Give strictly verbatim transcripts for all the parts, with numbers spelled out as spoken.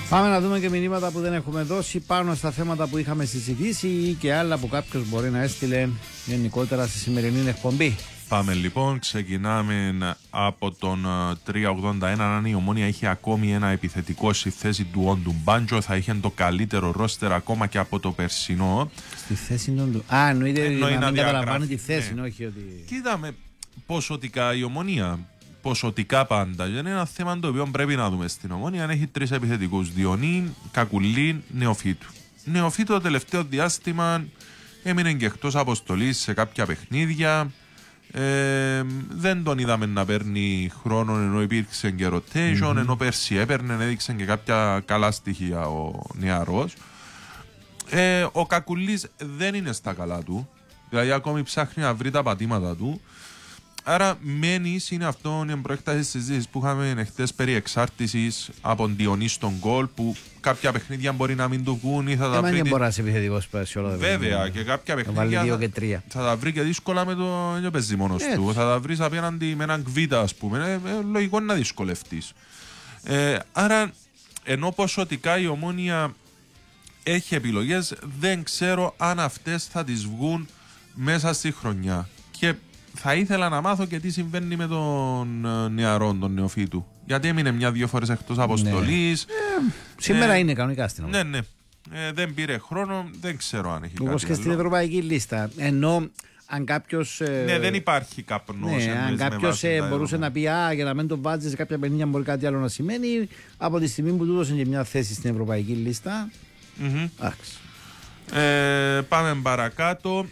Πάμε να δούμε και μηνύματα που δεν έχουμε δώσει πάνω στα θέματα που είχαμε συζητήσει ή και άλλα που κάποιος μπορεί να έστειλε γενικότερα στη σημερινή εκπομπή. Πάμε λοιπόν, ξεκινάμε από τον τριακόσια ογδόντα ένα. Αν η Ομόνοια είχε ακόμη ένα επιθετικό στη θέση του Όντου Μπάντζο, θα είχε το καλύτερο ρόστερ ακόμα και από το περσινό. Στη θέση του. Α, εννοείται να μην καταλαμβάνει τη θέση, ναι. Όχι ότι. Κοίταμε ποσοτικά η Ομόνοια. Ποσοτικά πάντα. Είναι ένα θέμα το οποίο πρέπει να δούμε στην Ομόνοια. Αν έχει τρεις επιθετικούς: Διονύ, Κακουλή, Νεοφύτου. Νεοφύτου το τελευταίο διάστημα έμεινε και εκτός αποστολής σε κάποια παιχνίδια. Ε, δεν τον είδαμε να παίρνει χρόνο ενώ υπήρξε και rotation, mm-hmm. ενώ πέρσι έπαιρνε, έδειξε και κάποια καλά στοιχεία ο νεαρός. Ε, ο Κακουλής δεν είναι στα καλά του, δηλαδή ακόμη ψάχνει να βρει τα πατήματα του. Άρα μένεις, είναι αυτό η προέκταση της συζήτησης που είχαμε εχθές περί εξάρτησης από Διονύ στον γκολ, που κάποια παιχνίδια μπορεί να μην του βγουν ή θα τα βρει. Δεν μπορεί να είσαι επιθετικός σε όλα τα βέβαια, και κάποια παιχνίδια θα, και θα τα βρει και δύσκολα με το δεν παίζει μόνος του. Θα τα βρεις απέναντι με έναν κβίτα, ας πούμε. Ε, ε, λογικό να δυσκολευτείς. Ε, άρα, ενώ ποσοτικά η Ομόνοια έχει επιλογές, δεν ξέρω αν αυτές θα τις βγουν μέσα στη χρονιά. Και θα ήθελα να μάθω και τι συμβαίνει με τον νεαρόν, τον Νεοφύτου. Γιατί έμεινε μια-δύο φορές εκτός αποστολής. Ναι. Ε, σήμερα ε, είναι κανονικά στην ομάδα. Ναι, ναι. Ε, δεν πήρε χρόνο, δεν ξέρω αν έχει κάτι. Όπως και στην ευρωπαϊκή λίστα. Ενώ αν κάποιος. Ε, ναι, δεν υπάρχει καπνός. Ναι, αν κάποιος ε, μπορούσε να πει Α, για να μην τον βάζει σε κάποια παιχνίδια μπορεί κάτι άλλο να σημαίνει. Από τη στιγμή που του έδωσε και μια θέση στην ευρωπαϊκή λίστα. Mm-hmm. Ε, πάμε παρακάτω.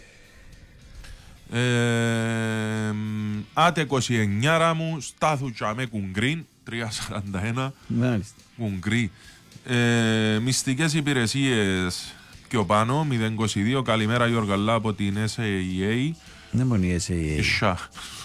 Ε, άτε είκοσι εννιά μου, Στάθου Τσαμέ Κουγκρίν, τριακόσια σαράντα ένα. Μάλιστα. Κουγκρί. Ε, μυστικές υπηρεσίες πιο πάνω, μηδέν είκοσι δύο. Καλημέρα Γιώργαλά από την ες έι έι. Δεν μόνο η ες έι έι. Ισά.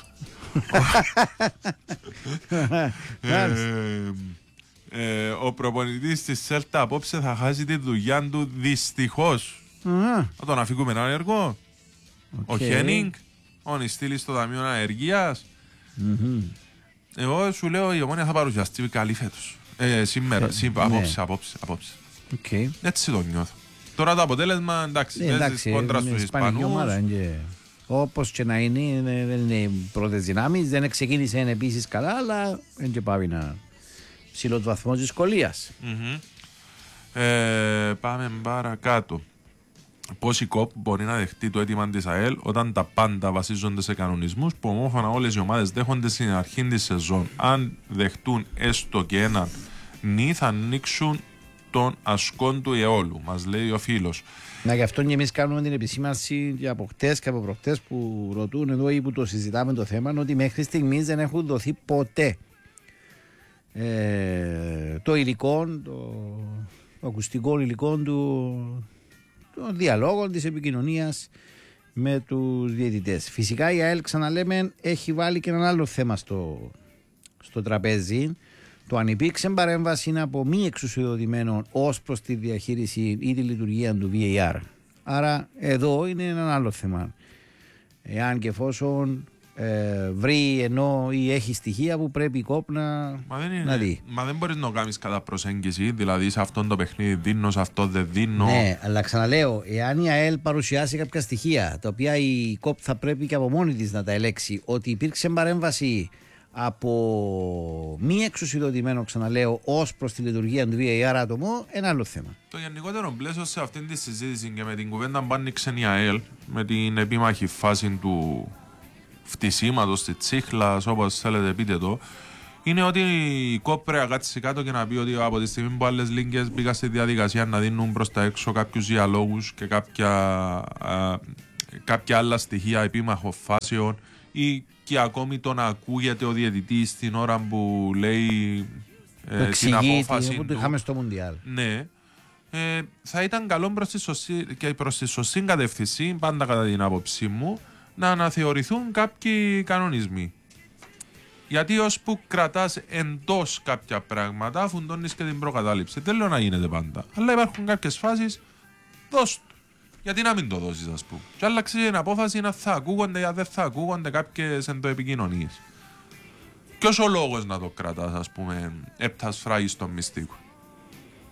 ε, ο προπονητής της Σέλτα απόψε θα χάσει τη δουλειά του δυστυχώς. Θα τον αφήκουμε έναν έργο. Okay. Ο Χένινγκ, ο Νιστήλη στο Ταμείο Αεργίας. Mm-hmm. Εγώ σου λέω η Ομόνοια θα παρουσιαστεί καλή φέτος. Ε, σήμερα, ε, σήμερα ναι. απόψε, απόψε, απόψε. Okay. Έτσι το νιώθω. Τώρα το αποτέλεσμα, εντάξει, ε, εντάξει κόντρα στους Ισπανούς. Και... όπως και να είναι, δεν είναι οι πρώτες δυνάμεις, δεν ξεκίνησε επίσης καλά, αλλά δεν και πάει να ψηλό του βαθμό δυσκολίας. Mm-hmm. Ε, πάμε παρακάτω. Πώς η ΚΟΠ μπορεί να δεχτεί το αίτημα της ΑΕΛ όταν τα πάντα βασίζονται σε κανονισμούς που ομόφωνα όλες οι ομάδες δέχονται στην αρχή της σεζόν. Αν δεχτούν έστω και έναν νη, θα ανοίξουν τον ασκόν του αιώλου, μας λέει ο φίλος. Να, γι' αυτό και εμείς κάνουμε την επισήμανση και από χτες και από προχτές που ρωτούν εδώ ή που το συζητάμε το θέμα, ότι μέχρι στιγμής δεν έχουν δοθεί ποτέ ε, το υλικό, το, το ακουστικό υλικό του. Των διαλόγων, της επικοινωνίας με τους διαιτητές. Φυσικά η ΑΕΛ, ξαναλέμε, έχει βάλει και ένα άλλο θέμα στο, στο τραπέζι. Το αν υπήρξε παρέμβαση από μη εξουσιοδοτημένο ως προς τη διαχείριση ή τη λειτουργία του βι έι αρ. Άρα εδώ είναι ένα άλλο θέμα. Εάν και εφόσον ε, βρει ενώ ή έχει στοιχεία που πρέπει η ΚΟΠ να, μα δεν είναι, να δει. Μα δεν μπορείς να κάνεις κατά προσέγγιση, δηλαδή σε αυτόν το παιχνίδι δίνω, σε αυτό δεν δίνω. Ναι, αλλά ξαναλέω, εάν η ΑΕΛ παρουσιάσει κάποια στοιχεία τα οποία η ΚΟΠ θα πρέπει και από μόνη της να τα ελέξει, ότι υπήρξε παρέμβαση από μη εξουσιοδοτημένο, ξαναλέω, ως προς τη λειτουργία του βι έι αρ άτομο, ένα άλλο θέμα. Το γενικότερο πλαίσιο σε αυτήν τη συζήτηση και με την κουβέντα που άνοιξε η ΑΕΛ, με την επίμαχη φάση του φτισήματος της τσίχλας, όπως θέλετε πείτε το, είναι ότι η ΚΟΠ πρέπει να κάτσει κάτω και να πει ότι από τη στιγμή που άλλες λίγκες μπήκαν στη διαδικασία να δίνουν προς τα έξω κάποιους διαλόγους και κάποια, α, κάποια άλλα στοιχεία επίμαχων φάσεων ή και ακόμη το να ακούγεται ο διαιτητής την ώρα που λέει ε, την απόφαση που το είχαμε στο Μουντιάλ. Ναι. Ε, θα ήταν καλό προς τη σωστή, και προς τη σωστή κατεύθυνση, πάντα κατά την άποψή μου, να αναθεωρηθούν κάποιοι κανονισμοί. Γιατί ώσπου κρατάς εντός κάποια πράγματα, αφουντώνεις και την προκατάληψη. Δεν λέω να γίνεται πάντα. Αλλά υπάρχουν κάποιες φάσεις, δώσ' το. Γιατί να μην το δώσεις, ας πούμε. Και άλλαξε την απόφαση να θα ακούγονται ή δεν θα ακούγονται κάποιες ενδοεπικοινωνίες. Ποιος ο λόγος να το κρατάς, ας πούμε, έπτας φράγιστον μυστικό.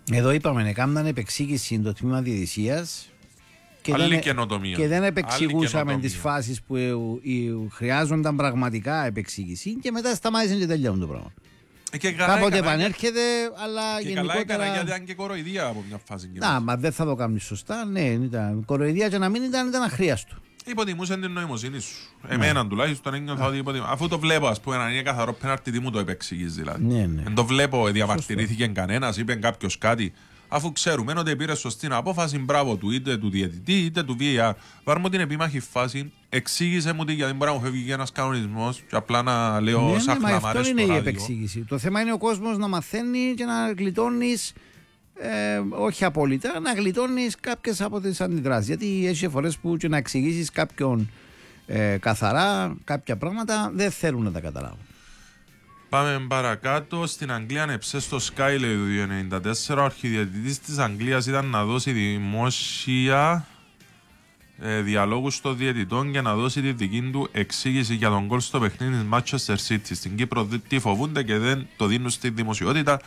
Εδώ είπαμε, έκαναν επεξήγηση το τμήμα διαιτησίας και, και δεν επεξηγούσαμε τις φάσεις που ε, ε, χρειάζονταν πραγματικά επεξήγηση και μετά σταμάτησε και τελειώνουν το πράγμα. Και κάποτε επανέρχεται, αλλά και γενικότερα... καλά έκανα γιατί ήταν και κοροϊδία από μια φάση. Να, μα δεν θα το κάνεις σωστά. Ναι, ήταν κοροϊδία και να μην ήταν, ήταν αχρίαστο. Υποτιμούσε την νοημοσύνη σου. Ναι. Εμένα τουλάχιστον ένιωθα ότι υποτιμούσε. Αφού το βλέπω, ας πούμε, να είναι καθαρό πέναρτι, τι μου το επεξηγείς δηλαδή. Ναι, ναι. Δεν το βλέπω, διαμαρτυρήθηκε κανένας, είπε κάποιος κάτι. Αφού ξέρουμε ότι πήρε σωστή απόφαση, μπράβο του είτε του διαιτητή είτε του βι έι αρ. Πάρουμε την επίμαχη φάση, εξήγησε μου τι, γιατί μπορεί να μου φεύγει ένας κανονισμός και απλά να λέω ναι, σαν ναι, χλαμάρες αυτό στο είναι ράδιο. Η επεξήγηση. Το θέμα είναι ο κόσμος να μαθαίνει και να γλιτώνεις, ε, όχι απόλυτα, να γλιτώνεις κάποιες από τις αντιδράσεις. Γιατί έχει φορές που και να εξηγήσεις κάποιον ε, καθαρά κάποια πράγματα δεν θέλουν να τα καταλάβουν. Πάμε παρακάτω. Στην Αγγλία ανεψέ στο Sky, λέει το δύο ενενήντα τέσσερα. Ο αρχιδιαιτητής της Αγγλίας ήταν να δώσει δημόσια ε, διαλόγους στο διαιτητών και να δώσει τη δική του εξήγηση για τον γκολ στο παιχνίδι της Manchester City. Στην Κύπρο τι φοβούνται και δεν το δίνουν στη δημοσιότητα.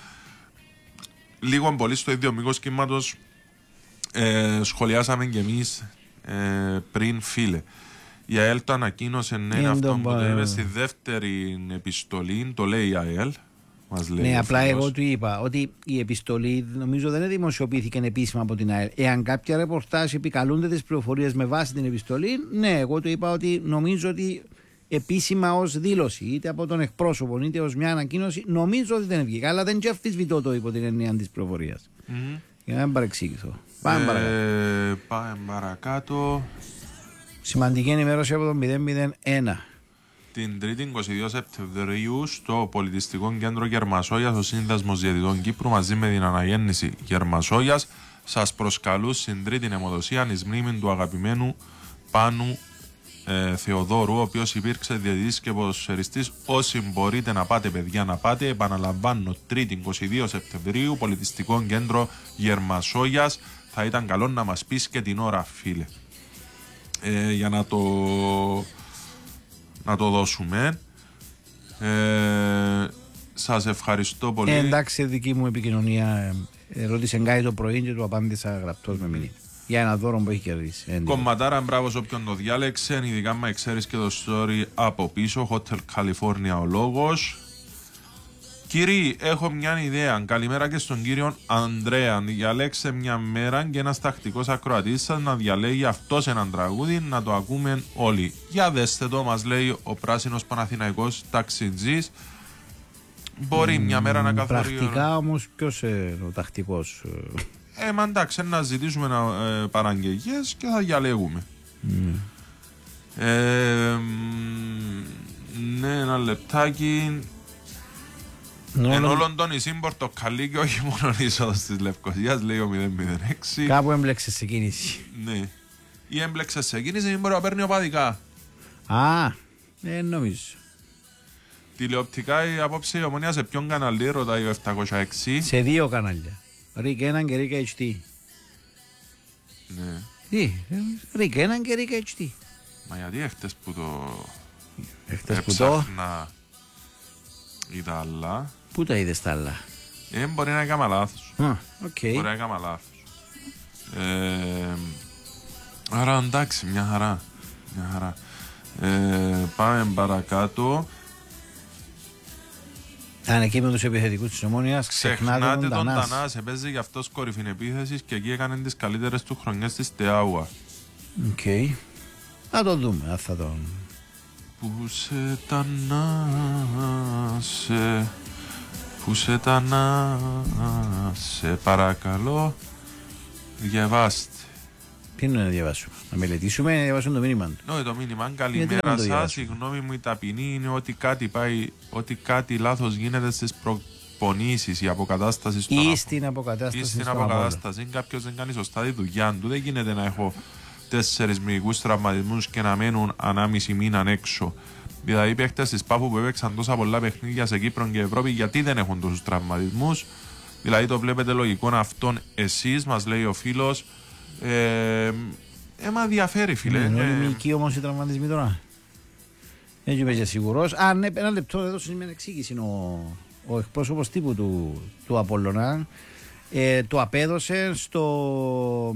Λίγο πολύ στο ίδιο μήκος κύματος ε, σχολιάσαμε και εμείς ε, πριν, φίλε. Η ΑΕΛ το ανακοίνωσε, ναι, είναι αυτό που το είπε στη δεύτερη επιστολή, το λέει η ΑΕΛ. Μας λέει ναι, απλά φίλος. Εγώ του είπα ότι η επιστολή νομίζω δεν δημοσιοποιήθηκε επίσημα από την ΑΕΛ. Εάν κάποια ρεπορτάζ επικαλούνται τις πληροφορίες με βάση την επιστολή, ναι, εγώ του είπα ότι νομίζω ότι επίσημα ως δήλωση, είτε από τον εκπρόσωπο είτε ως μια ανακοίνωση, νομίζω ότι δεν βγήκε. Αλλά δεν και αμφισβητώ το υπό την έννοια της πληροφορίας. Mm-hmm. Για να μην παρεξήγηθω. Πάμε ε, παρακάτω. Πάμε παρακάτω. Σημαντική ενημέρωση από το μηδέν μηδέν ένα. Την Τρίτη είκοσι δύο Σεπτεμβρίου στο Πολιτιστικό Κέντρο Γερμασόγειας ο Σύνδεσμος Διαιτητών Κύπρου μαζί με την Αναγέννηση Γερμασόγειας σας προσκαλούν στην τρίτη αιμοδοσία εις μνήμη του αγαπημένου Πάνου ε, Θεοδόρου, ο οποίος υπήρξε διαιτητής και ποδοσφαιριστής. Όσοι μπορείτε να πάτε, παιδιά, να πάτε. Επαναλαμβάνω, Τρίτη είκοσι δύο Σεπτεμβρίου, Πολιτιστικό Κέντρο Γερμασόγειας. Θα ήταν καλό να μας πεις και την ώρα, φίλε. Ε, για να το να το δώσουμε. Ε, σας ευχαριστώ πολύ. Ε, εντάξει, δική μου επικοινωνία ε, ρώτησε κάτι το πρωί και του απάντησα γραπτός με μηνύμα για ένα δώρο που έχει κερδίσει. Κομματάρα, μπράβο σε όποιον το διάλεξε. Ειδικά μα ξέρεις και το story από πίσω. Hotel California ο λόγος. Κύριοι, έχω μια ιδέα. Καλημέρα και στον κύριο Ανδρέα. Διαλέξτε μια μέρα και ένας τακτικός ακροατής σας να διαλέγει αυτός έναν τραγούδι, να το ακούμε όλοι. Για δέστε το, μας λέει ο πράσινος Παναθηναϊκός ταξιτζής. Μπορεί mm, μια μέρα να καθορίσει. Πρακτικά όμως ποιος είναι ο τακτικός? Ε, μα εντάξει, να ζητήσουμε ε, παραγγελίες και θα διαλέγουμε. Mm. Ε, ναι, ένα λεπτάκι. Εν όλων των νησίων πορτοκαλί και όχι μόνο είσοδος της Λευκωσίας, λέει ο μηδέν μηδέν έξι. Κάπου έμπλεξε σε κίνηση. Ναι. Ή έμπλεξε σε κίνηση, μην μπορεί να παίρνει οπαδικά. Α, δεν νομίζω. Τηλεοπτικά η απόψη η Ομονία σε ποιον καναλί, ρωτάει ο επτακόσια έξι. Σε δύο κανάλια. Ρίκ έναν και Ρίκ έιτς ντι. Ναι. Τι, Ρίκ έναν και Ρίκ έιτς ντι. Μα γιατί έχτες που το έχτες που το είδα άλλα. Πού τα είδες τα άλλα? Ε, μπορεί να έκανα λάθος. Α, okay. Μπορεί να έκανα λάθος. Ε, άρα εντάξει, μια χαρά. Μια χαρά. Ε, πάμε παρακάτω. Αν εκεί με τους επιθετικούς της Ομόνοιας ξεχνάτε τον, τον Τανάς. Επέζει γι' αυτός κορυφήν επίθεσης και εκεί έκανε τις καλύτερες του χρονιές της Τεάουα. Οκ. Okay. Θα το δούμε, αν θα τον... Πού σε Τανάσε, πού σε Τανάσε, παρακαλώ, διαβάστε. Τι είναι να διαβάσουμε, να μελετήσουμε, να διαβάσουμε το μήνυμα του. Όχι, το μήνυμα, καλημέρα σας, η γνώμη μου η ταπεινή είναι ότι κάτι πάει, ότι κάτι λάθος γίνεται στις προπονήσεις, η αποκατάσταση στον ή στην αποκατάσταση. Ή στην αποκατάσταση, κάποιος δεν κάνει σωστά τη δουλειά του, δεν γίνεται να έχω τέσσερις μυϊκούς τραυματισμούς και να μένουν ανάμιση μήναν έξω. Δηλαδή οι παίκτες της Πάφου που έπαιξαν τόσα πολλά παιχνίδια σε Κύπρο και Ευρώπη, γιατί δεν έχουν τόσους τραυματισμούς? Δηλαδή το βλέπετε λογικό αυτόν εσείς, μας λέει ο φίλος. Ε, ε, μα διαφέρει, φίλε. Είναι όλοι μυϊκοί όμως οι τραυματισμοί τώρα. Έτσι είμαι και σίγουρος. Α, ναι, ένα λεπτό, εδώ είναι μια εξήγηση ο, ο εκπρόσωπος τύπου του, του Απόλλωνα. Ε, το απέδωσε στο,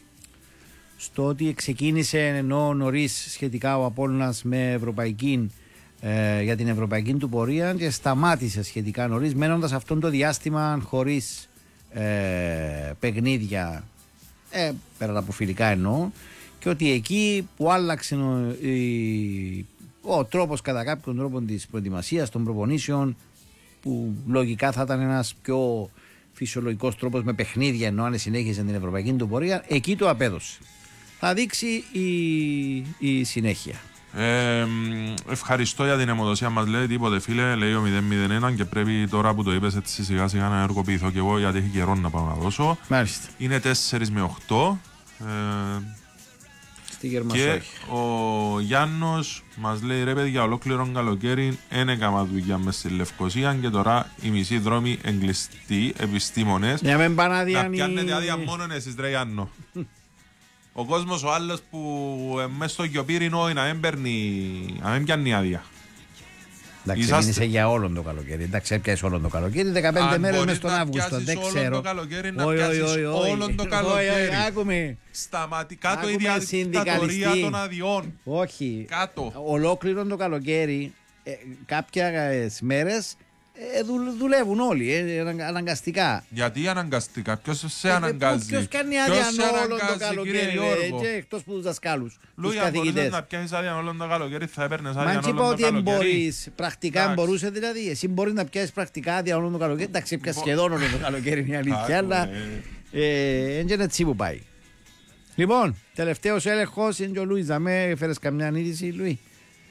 στο ότι ξεκίνησε ενώ νωρίς σχετικά ο Απόλλωνας με ευρωπαϊκή, ε, για την ευρωπαϊκή του πορεία και σταμάτησε σχετικά νωρίς, μένοντας αυτόν το διάστημα χωρίς ε, παιχνίδια, ε, πέρα από φιλικά εννοώ, και ότι εκεί που άλλαξε ο, η, ο τρόπος κατά κάποιον τρόπο της προετοιμασίας των προπονήσεων, που λογικά θα ήταν ένας πιο φυσιολογικός τρόπος με παιχνίδια, ενώ αν συνέχιζε την ευρωπαϊκή του πορεία, εκεί το απέδωσε. Θα δείξει η, η συνέχεια. Ε, ευχαριστώ για την αιμοδοσία μας. Λέει τίποτε φίλε, λέει ο μηδέν μηδέν ένα και πρέπει τώρα που το είπες έτσι σιγά σιγά να ενεργοποιηθώ και εγώ, γιατί έχει καιρό να πάω να δώσω. Μάλιστα. Είναι τέσσερα με οκτώ. Ε, Στη Γερμανία. και ο Γιάννος μας λέει ρε παιδιά, ολόκληρο καλοκαίρι δεν έκανα δουλειά μες στη Λευκοσία και τώρα οι μισοί δρόμοι εγκλειστοί επιστήμονες. Για μην πάνε άδεια. Να πιάνετε άδεια μόνον εσείς ρε Γιάννο. Ο κόσμος ο άλλος που ε, μέσα στο γιοπύρινο να μην παίρνει, να μην πιάνει άδεια. Εντάξει, ξεκίνησε για όλο το καλοκαίρι. Εντάξει, έπιασε όλο το καλοκαίρι. δεκαπέντε μέρες μέσα στον Αύγουστο. Δεν ξέρω. Όλο το καλοκαίρι να πιάσεις όλο το καλοκαίρι. Άκουμε. Σταματικά το η δικτατορία των αδειών. Όχι. Κάτω. Ολόκληρο το καλοκαίρι, κάποιες μέρες δουλεύουν όλοι, αναγκαστικά. Γιατί αναγκαστικά, ποιος σε αναγκάζει? Ποιος κάνει άδεια όλο το καλοκαίρι, εκτός που τους δασκάλους, τους καθηγητές. Να πιάσεις άδεια όλο το καλοκαίρι, θα έπαιρνες άδεια όλο το καλοκαίρι. Μα είπα ότι μπορείς, πρακτικά μπορούσε δηλαδή, εσύ μπορείς να πιάσεις πρακτικά άδεια όλο το καλοκαίρι. Εντάξει, πια σχεδόν όλο το καλοκαίρι είναι η αλήθεια, αλλά δεν είναι έτσι που πάει. Λοιπόν, τελευταίος έλεγχος είναι και ο Λουίς. Δαμέ, έφερες καμιά είδηση, Λουί?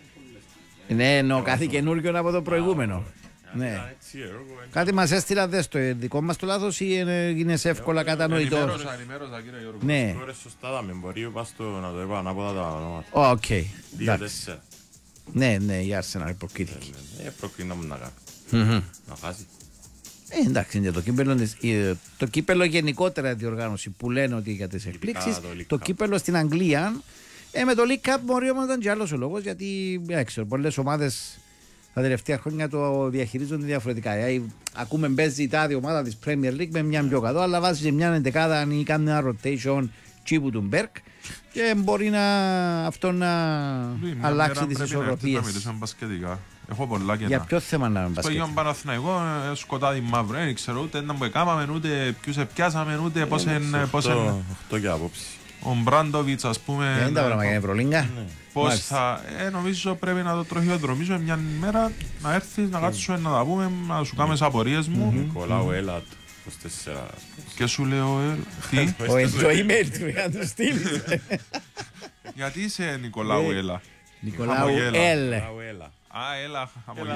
Ναι, εννοώ κάτι καινούργιο από το προηγούμενο. Ναι. Κάτι μας έστειλα, δες το δικό μας το λάθος ή γίνες εύκολα κατανοητός? Ενημέρωσα, ενημέρωσα κύριε Γιώργο. Ναι. Τώρα σωστά τα με μπορεί πας το να το είπα ανάποδα τα ονόματα. Οκ. Δύο τέσσερα. Ναι, ναι, η Arsenal προκρίθηκε. Ε, προκρίνα μου να κάνει. Να χάσει. Ε, εντάξει, είναι το κύπελο, το κύπελο γενικότερα διοργάνωση που λένε ότι για τις εκπλήξεις. Το κύπελο στην Αγγλία, ε, με το League Cup μπορεί όμως να ήταν και άλλος ο λόγος, γιατί ε, ξέρω, πολλές ομάδες τα τελευταία χρόνια το διαχειρίζονται διαφορετικά. Ε, ακούμε μπέζει η τάδη ομάδα της Premier League με μια πιο κάτω, αλλά βάζει μια εντεκάδα ή κάνει ένα rotation τσίπου του Μπέρκ και μπορεί να, αυτό να Λουί, αλλάξει τις ισορροπίες. Να μιλήσουμε μπασκετικά. Έχω πολλά κενά. Για ποιο θέμα να μπασκετικά? Στο Γιώργο Παναθηναϊκό σκοτάδι μαύρο. Δεν ξέρω ούτε να που έκαναμε, ούτε ποιους επιάσαμε, ούτε πώς είναι. οχτώ και απόψη. Ο Μπράντοβιτς, ας πούμε. Δεν είναι τα πράγματα για Ευρωλίγκα. Πώς θα. Ε, νομίζω πρέπει να το τροχιοδρομήσω μια μέρα να έρθεις να κάτσουμε να τα πούμε, να σου κάνουμε τις απορίες μου. Νικολάου Έλατ. είκοσι τέσσερα. Και σου λέω, τι? Το email του για να του στείλεις. Γιατί είσαι Νικολάου Έλα? Νικολάου Έλ. Α, έλα,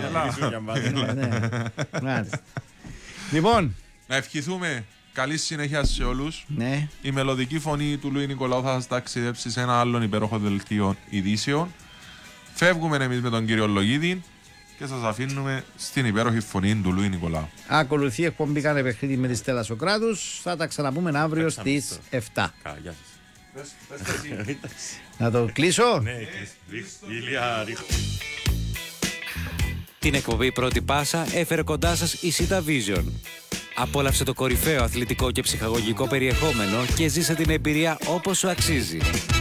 χαμογέλα. Λοιπόν, να ευχηθούμε καλή συνέχεια σε όλους. Ναι. Η μελωδική φωνή του Λουί Νικολάου θα σας ταξιδέψει σε ένα άλλον υπέροχο δελτίο ειδήσεων. Φεύγουμε εμείς με τον κύριο Λογίδη και σας αφήνουμε στην υπέροχη φωνή του Λουί Νικολάου. Ακολουθεί εκπομπή Κάνε Παιχνίδι με τη Στέλλα Σοκράτους. Θα τα ξαναπούμε αύριο στις εφτά. Γεια σας. Να το κλείσω. Ναι, ηλία ρίχνει. Την εκπομπή Πρώτη Πάσα έφερε κοντά σας η Sita Vision. Απόλαυσε το κορυφαίο αθλητικό και ψυχαγωγικό περιεχόμενο και ζήσε την εμπειρία όπως σου αξίζει.